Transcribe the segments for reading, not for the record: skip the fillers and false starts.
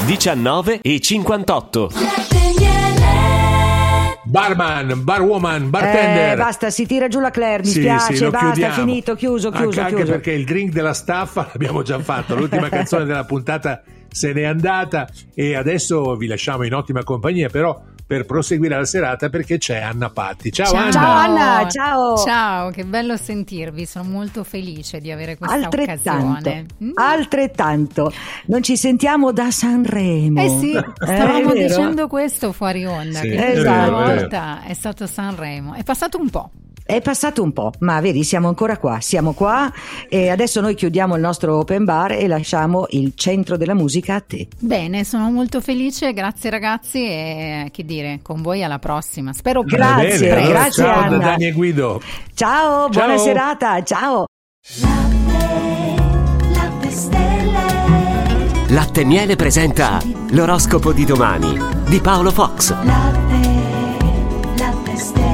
19:58. Barman, barwoman, bartender. Basta, si tira giù la Claire, mi spiace, sì, basta, chiudiamo. finito, chiuso. Anche perché il drink della staffa l'abbiamo già fatto, l'ultima canzone della puntata se n'è andata e adesso vi lasciamo in ottima compagnia, però per proseguire la serata, perché c'è Anna Patti. Ciao Anna. Ciao Anna, ciao. Ciao, che bello sentirvi, sono molto felice di avere questa occasione. Altrettanto. Non ci sentiamo da Sanremo. Sì, stavamo dicendo questo fuori onda, Sì, che esatto. una volta è stato Sanremo, è passato un po'. È passato un po', ma vedi, siamo ancora qua, siamo qua e adesso noi chiudiamo il nostro open bar e lasciamo il centro della musica a te. Bene, sono molto felice, grazie ragazzi e che dire, con voi alla prossima. Spero Grazie, Bene, allora, grazie ciao Anna. da Dani e Guido. Ciao, buona serata, ciao. Latte stelle. Latte e Miele presenta l'oroscopo di domani di Paolo Fox. Latte stelle.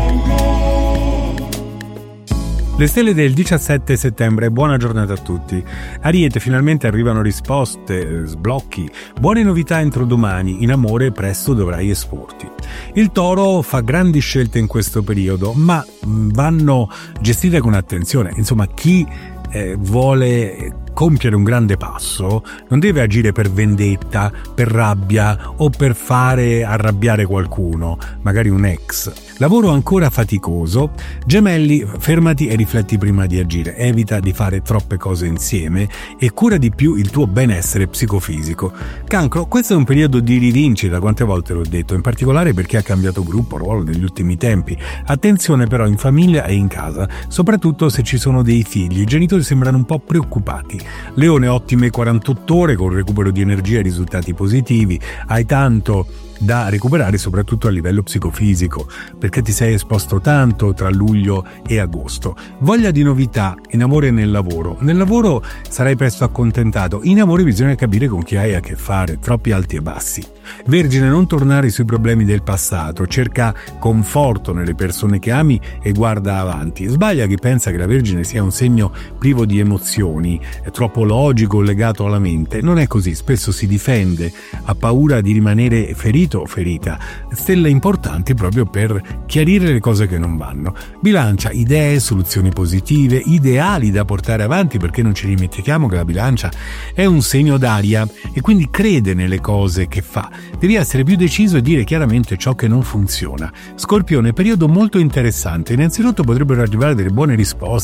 Le stelle del 17 settembre, buona giornata a tutti. Ariete, finalmente arrivano risposte, sblocchi, buone novità entro domani, in amore presto dovrai esporti. Il Toro fa grandi scelte in questo periodo, ma vanno gestite con attenzione. Insomma, chi vuole compiere un grande passo non deve agire per vendetta, per rabbia o per fare arrabbiare qualcuno, magari un ex. Lavoro ancora faticoso. Gemelli, fermati e rifletti prima di agire, evita di fare troppe cose insieme e cura di più il tuo benessere psicofisico. Cancro, questo è un periodo di rivincita, quante volte l'ho detto, in particolare perché ha cambiato gruppo, ruolo negli ultimi tempi. Attenzione però in famiglia e in casa, soprattutto se ci sono dei figli, i genitori sembrano un po' preoccupati. Leone, ottime 48 ore con recupero di energia e risultati positivi, hai tanto da recuperare soprattutto a livello psicofisico perché ti sei esposto tanto tra luglio e agosto. Voglia di novità in amore e nel lavoro sarai presto accontentato, in amore bisogna capire con chi hai a che fare, troppi alti e bassi. Vergine, non tornare sui problemi del passato, cerca conforto nelle persone che ami e guarda avanti. Sbaglia chi pensa che la Vergine sia un segno privo di emozioni, è troppo logico, legato alla mente. Non è così, spesso si difende, ha paura di rimanere ferito o ferita. Stelle importanti proprio per chiarire le cose che non vanno. Bilancia, idee, soluzioni positive, ideali da portare avanti, perché non ci dimentichiamo che la Bilancia è un segno d'aria e quindi crede nelle cose che fa. Devi essere più deciso e dire chiaramente ciò che non funziona. Scorpione, periodo molto interessante. Innanzitutto potrebbero arrivare delle buone risposte